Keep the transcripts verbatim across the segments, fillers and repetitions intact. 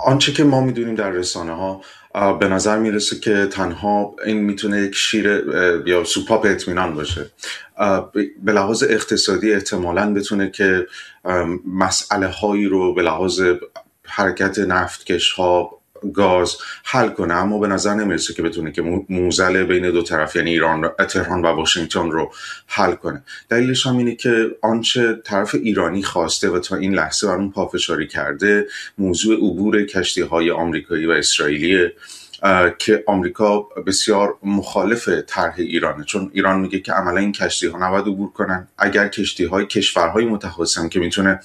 آنچه که ما میدونیم در رسانه ها به نظر میرسه که تنها این میتونه یک شیر یا سوپاپ اطمینان باشه. به لحاظ اقتصادی احتمالاً بتونه که مسئله هایی رو به لحاظ حرکت نفتکش ها، گاز حل کنه، اما به نظر نمیرسه که بتونه که موزل بین دو طرف یعنی ایران، تهران و واشنگتن رو حل کنه. دلیلش هم اینه که آنچه طرف ایرانی خواسته و تا این لحظه بر اون پافشاری کرده موضوع عبور کشتی‌های آمریکایی و اسرائیلی که آمریکا بسیار مخالف طرح ایرانه، چون ایران میگه که عملا این کشتی‌ها نباید عبور کنن. اگر کشتی‌های کشورهای متخاصم که میتونه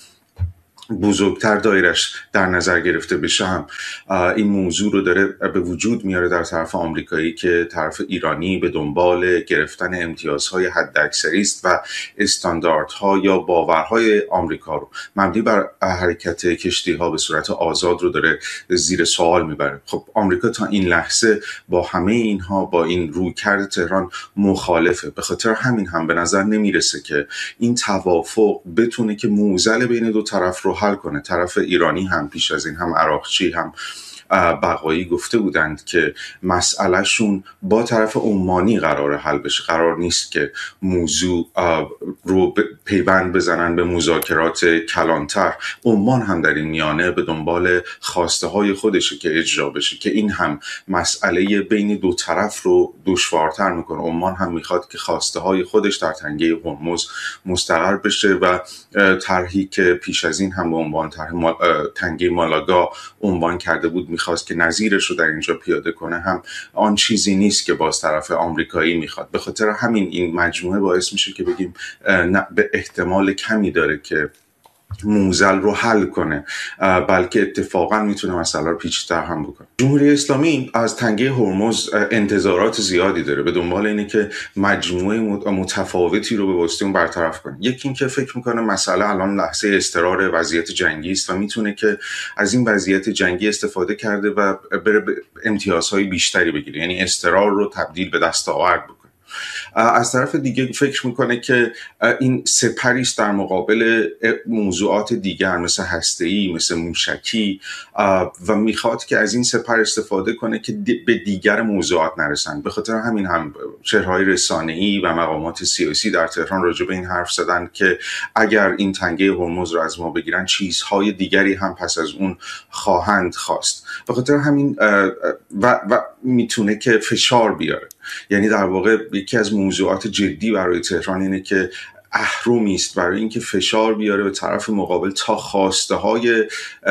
بزرگتر دایرش در نظر گرفته بشه هم این موضوع رو داره به وجود میاره در طرف آمریکایی که طرف ایرانی به دنبال گرفتن امتیازهای حداکثری است و استانداردها یا باورهای آمریکا رو مبنی بر حرکت کشتی‌ها به صورت آزاد رو داره زیر سوال میبره. خب آمریکا تا این لحظه با همه اینها، با این رویکرد تهران مخالفه. به خاطر همین هم به نظر نمیرسه که این توافق بتونه که موزل بین دو طرف رو حل کنه. طرف ایرانی هم پیش از این هم عراقچی هم بقایی گفته بودند که مسئله شون با طرف عمانی قرار حل بشه، قرار نیست که موضوع رو پیوند بزنن به مذاکرات کلانتر. عمان هم در این میانه به دنبال خواسته های خودشه که اجرا بشه، که این هم مسئله بین دو طرف رو دشوارتر میکنه. عمان هم میخواد که خواسته های خودش در تنگه هرمز مستقر بشه و طرحی که پیش از این هم به عنوان طرح تنگه مالاگا عنوان کرده بود میخواست که نظیرش رو در اینجا پیاده کنه هم آن چیزی نیست که باز طرف آمریکایی میخواد. به خاطر همین این مجموعه باعث میشه که بگیم به احتمال کمی داره که موزل رو حل کنه، بلکه اتفاقا میتونه مسئله رو پیچیده‌تر هم بکنه. جمهوری اسلامی از تنگه هرمز انتظارات زیادی داره، به دنبال اینه که مجموعه متفاوتی رو به واسطه اون برطرف کنه. یکی این که فکر میکنه مسئله الان لحظه استقرار وضعیت جنگی است و میتونه که از این وضعیت جنگی استفاده کرده و بره امتیازهای بیشتری بگیره، یعنی استقرار رو تبدیل به دستاورد بکنه. از طرف دیگه فکر میکنه که این سپری است در مقابل موضوعات دیگر مثل هسته‌ای، مثل موشکی، و میخواد که از این سپر استفاده کنه که به دیگر موضوعات نرسن. به خاطر همین هم چهره‌های رسانه‌ای و مقامات سیاسی در تهران راجع به این حرف زدن که اگر این تنگه هرمز رو از ما بگیرن چیزهای دیگری هم پس از اون خواهند خواست. به خاطر همین و, و میتونه که فشار بیاره. یعنی در واقع یکی از موضوعات جدی برای تهران اینه که اهرمی است برای اینکه فشار بیاره به طرف مقابل تا خواسته های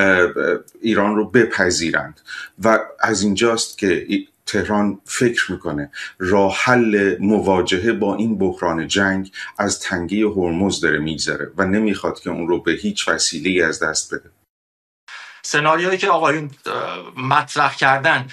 ایران رو بپذیرند، و از اینجاست که تهران فکر میکنه راه حل مواجهه با این بحران جنگ از تنگه هرمز داره میگذره و نمیخواد که اون رو به هیچ وسیله‌ای از دست بده. سناریویی که آقایون مطرح کردن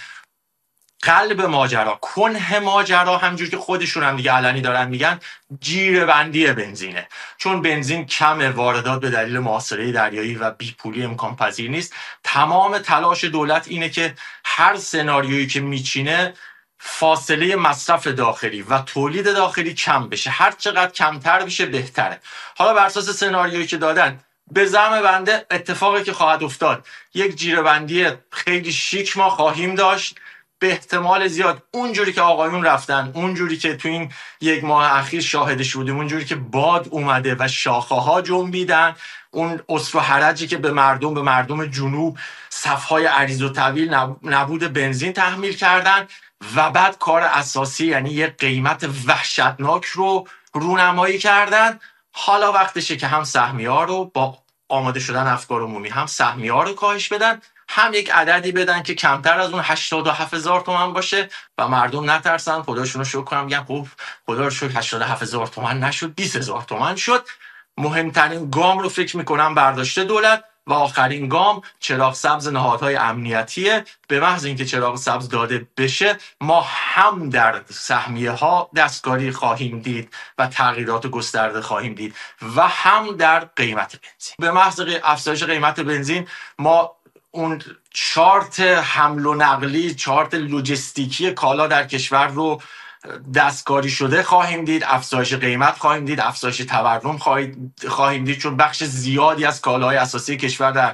قلب ماجرا، کنه ماجرا، همجور که خودشون هم دیگه علنی دارن میگن، جیره بندی بنزینه. چون بنزین کم، واردات به دلیل محاصره دریایی و بیپولی امکان پذیر نیست. تمام تلاش دولت اینه که هر سناریویی که میچینه فاصله مصرف داخلی و تولید داخلی کم بشه، هر چقدر کمتر بشه بهتره. حالا بر اساس سناریویی که دادن به زعم بنده اتفاقی که خواهد افتاد یک جیره بندی خیلی شیک ما خواهیم داشت. به احتمال زیاد اونجوری که آقایون رفتن، اونجوری که تو این یک ماه اخیر شاهدش بودیم، اونجوری که باد اومده و شاخه ها جنبیدن، اون اسر و حرجی که به مردم به مردم جنوب صفهای عریض و طویل نبود بنزین تحمیل کردن، و بعد کار اساسی یعنی یک قیمت وحشتناک رو رونمایی کردن. حالا وقتشه که هم سهمیه‌ها رو با آماده شدن افکار عمومی، هم سهمیه‌ها رو کاهش بدن، هم یک عددی بدن که کمتر از اون هشتاد و هفت هزار تومان باشه و مردم نترسن. خداشونو شکر کنم، میگن خب خدا رو شکر هشتاد و هفت هزار تومان نشد، بیست هزار تومان شد. مهمترین گام رو فکر میکنم برداشته دولت، و آخرین گام چراغ سبز نهادهای امنیتیه. به محض اینکه چراغ سبز داده بشه ما هم در سهمیه ها دستکاری خواهیم دید و تغییرات گسترده خواهیم دید، و هم در قیمت بنزین. به محض افزایش قیمت بنزین ما اون چارت حمل و نقلی، چارت لوجستیکی کالا در کشور رو دستکاری شده خواهیم دید، افزایش قیمت خواهیم دید، افزایش تورم خواهیم دید، چون بخش زیادی از کالاهای اساسی کشور در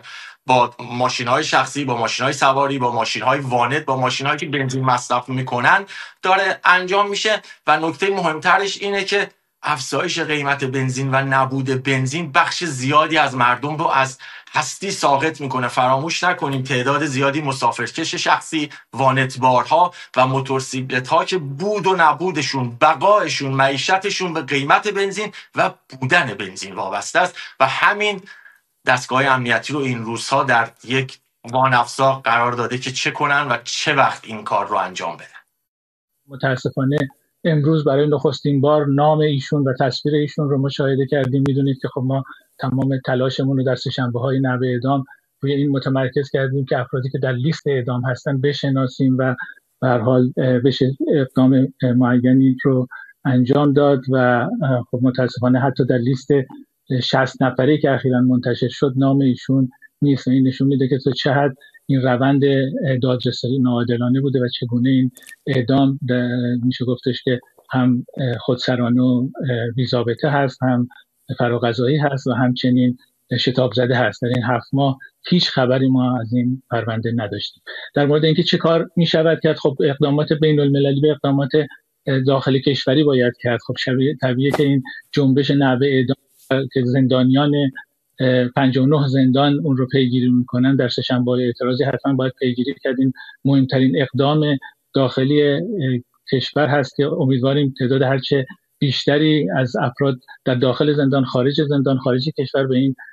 با ماشین‌های شخصی، با ماشین‌های سواری، با ماشین‌های وانت، با ماشین‌هایی که بنزین مصرف میکنن داره انجام میشه. و نکته مهمترش اینه که افزایش قیمت بنزین و نبود بنزین بخش زیادی از مردم رو از هستی ساقط میکنه. فراموش نکنیم تعداد زیادی مسافرکش شخصی، وانتبارها و موتورسیکلت‌ها که بود و نبودشون، بقایشون، معیشتشون به قیمت بنزین و بودن بنزین وابسته است و همین دستگاه امنیتی رو این روزها در یک وانافزا قرار داده که چه کنن و چه وقت این کار رو انجام بدن. متاسفانه امروز برای نخستین بار نام ایشون و تصویر ایشون رو مشاهده کردیم. میدونید که خب ما تمام تلاشمون رو در سه‌شنبه‌های نوع اعدام روی این متمرکز کردیم که افرادی که در لیست اعدام هستن بشناسیم و به هر حال بشه اقدام معینی رو انجام داد و خب متاسفانه حتی در لیست شصت نفره که اخیراً منتشر شد نام ایشون نیست. این نشون میده که تا چه حد این روند دادرسی ناعادلانه بوده و چگونه این اعدام میشه گفتش که هم خودسرانه و بی‌ضابطه هست، هم فراغذایی هست و همچنین شتاب زده هست. در این هفت ماه هیچ خبری ما از این پرونده نداشتیم. در مورد اینکه چه کار میشود کرد، خب اقدامات بین المللی به اقدامات داخل کشوری باید کرد. خب طبیعیه که این جنبش نحوه اعدام که زندانیان پنجاه و نه زندان اون رو پیگیری میکنن در سه‌شنبه اعتراضی حتما باید پیگیری کردیم. مهمترین اقدام داخلی کشور هست که امیدواریم تعداد هرچه بیشتری از افراد در داخل زندان، خارج زندان، خارج کشور به این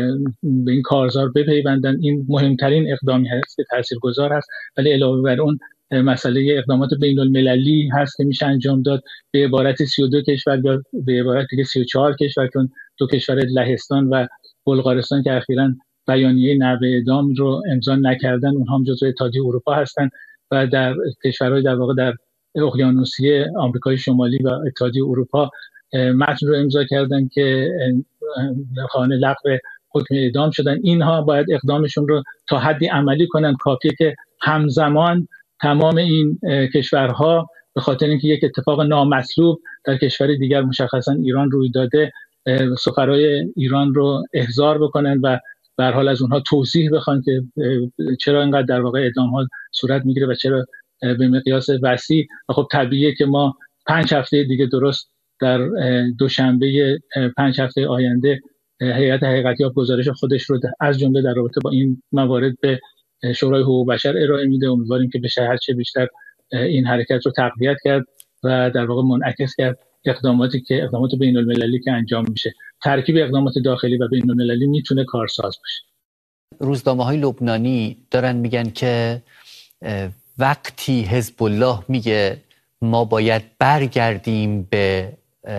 به این کارزار بپیوندن. این مهمترین اقدامی هست که تاثیرگذار هست. ولی علاوه بر اون مسئله اقدامات بین المللی هست که میشه انجام داد به عبارت سی و دو کشور یا به عبارت دیگه سی و چهار کشور، چون دو کشور لهستان و بلغارستان که اخیراً بیانیه نحوه اعدام رو امضا نکردن، اونها هم جزو اتحادیه اروپا هستن و در کشورهای در واقع در اقیانوسیه آمریکای شمالی و اتحادیه اروپا متن رو امضا کردن که خواهان لغو حکم اعدام شدن. اینها باید اقدامشون رو تا حدی عملی کنن. کافیه که همزمان تمام این کشورها به خاطر اینکه یک اتفاق نامطلوب در کشور دیگر مشخصا ایران روی داده، سفرای ایران رو احضار بکنن و به هر حال از اونها توضیح بخوان که چرا اینقدر در واقع اعدام ها صورت میگیره و چرا به مقیاس وسیع. و خب طبیعیه که ما پنج هفته دیگه درست در دوشنبه پنج هفته آینده هیئت حقیقتیاب گزارش خودش رو از جمله در رابطه با این موارد به شورای حقوق بشر ارائه میده. امیدواریم که بشه هر چه بیشتر این حرکت رو تقویت کرد و در واقع منعکس کرد اقداماتی که اقدامات بین المللی که انجام میشه. ترکیب اقدامات داخلی و بین المللی میتونه کارساز باشه. روزنامه‌های لبنانی دارن میگن که وقتی حزب الله میگه ما باید برگردیم به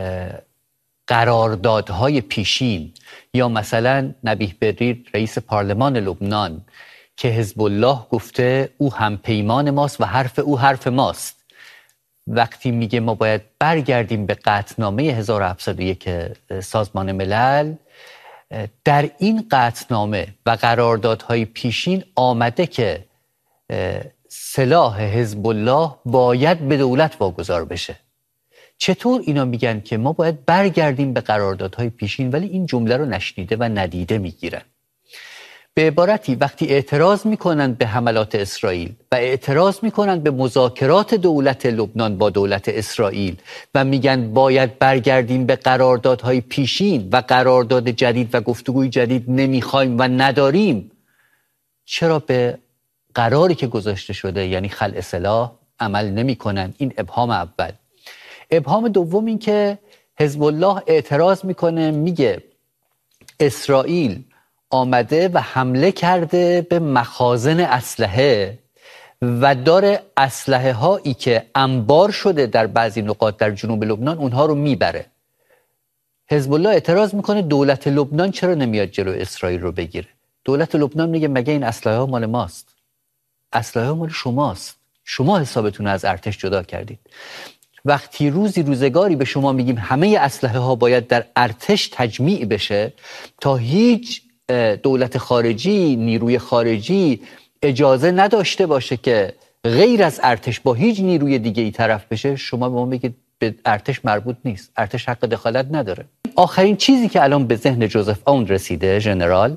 قراردادهای پیشین، یا مثلا نبیه برری رئیس پارلمان لبنان که حزب الله گفته او هم پیمان ماست و حرف او حرف ماست، وقتی میگه ما باید برگردیم به قطعنامه هزار و هفتصد و یک سازمان ملل، در این قطعنامه و قراردادهای پیشین آمده که سلاح حزب الله باید به دولت واگذار بشه. چطور اینا میگن که ما باید برگردیم به قراردادهای پیشین ولی این جمله رو نشنیده و ندیده میگیرن؟ به عبارتی وقتی اعتراض میکنن به حملات اسرائیل و اعتراض میکنن به مذاکرات دولت لبنان با دولت اسرائیل و میگن باید برگردیم به قراردادهای پیشین و قرارداد جدید و گفتگوی جدید نمیخوایم و نداریم، چرا به قراری که گذاشته شده یعنی خلع سلاح عمل نمیکنن؟ این ابهام اول. ابهام دوم این که حزب الله اعتراض میکنه، میگه اسرائیل آمده و حمله کرده به مخازن اسلحه و داره اسلحه هایی که انبار شده در بعضی نقاط در جنوب لبنان اونها رو میبره. حزب الله اعتراض میکنه دولت لبنان چرا نمیاد جلو اسرائیل رو بگیره؟ دولت لبنان میگه مگه این اسلحه ها مال ماست؟ اسلحه ها مال شماست، شما حسابتون از ارتش جدا کردید. وقتی روزی روزگاری به شما میگیم همه اسلحه ها باید در ارتش تجمیع بشه تا هیچ دولت خارجی، نیروی خارجی اجازه نداشته باشه که غیر از ارتش با هیچ نیروی دیگه ای طرف بشه، شما به ما بگید به ارتش مربوط نیست، ارتش حق دخالت نداره. آخرین چیزی که الان به ذهن جوزف اون رسیده ژنرال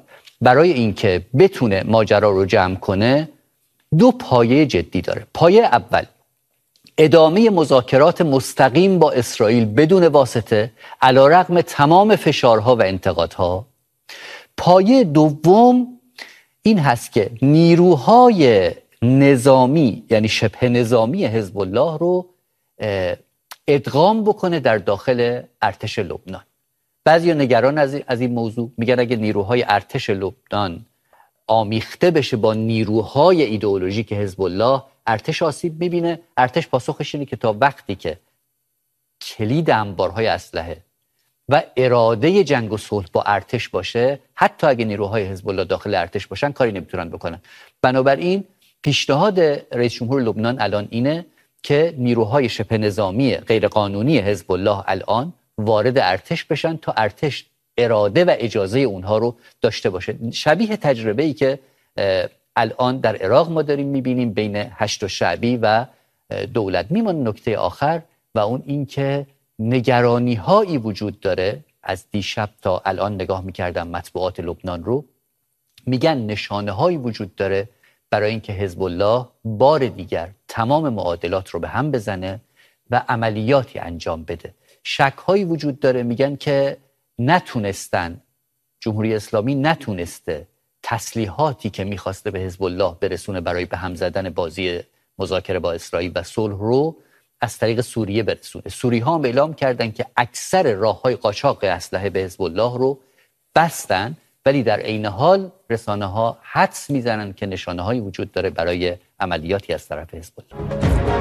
برای اینکه بتونه ماجرا رو جمع کنه دو پایه جدی داره. پایه اول ادامه مذاکرات مستقیم با اسرائیل بدون واسطه علیرغم تمام فشارها و انتقادها. پایه دوم این هست که نیروهای نظامی یعنی شبه نظامی حزب الله رو ادغام بکنه در داخل ارتش لبنان. بعضی نگران از این موضوع میگن اگه نیروهای ارتش لبنان آمیخته بشه با نیروهای ایدئولوژیک حزب الله، ارتش آسیب میبینه. ارتش پاسخش اینه که تا وقتی که کلید انبارهای اسلحه و اراده جنگ و صلح با ارتش باشه، حتی اگه نیروهای حزب الله داخل ارتش باشن کاری نمیتونن بکنن. بنابراین پیشنهاد رئیس جمهور لبنان الان اینه که نیروهای شبه نظامی غیرقانونی حزب الله الان وارد ارتش بشن تا ارتش اراده و اجازه اونها رو داشته باشه. شبیه تجربه‌ای که الان در عراق ما داریم میبینیم بین هشت شعبی و دولت. میمونه نکته آخر و اون این که نگرانی هایی وجود داره. از دیشب تا الان نگاه میکردم مطبوعات لبنان رو، میگن نشانه هایی وجود داره برای اینکه حزب الله بار دیگر تمام معادلات رو به هم بزنه و عملیاتی انجام بده. شک هایی وجود داره، میگن که نتونستن، جمهوری اسلامی نتونسته تسلیحاتی که میخواسته به حزب الله برسونه برای به هم زدن بازی مذاکره با اسرائیل و صلح رو از طریق سوریه برسونه. سوری ها هم اعلام کردن که اکثر راههای قاچاق اسلحه به حزب الله رو بستن، ولی در عین حال رسانه ها حدس میزنن که نشانه هایی وجود داره برای عملیاتی از طرف حزب الله.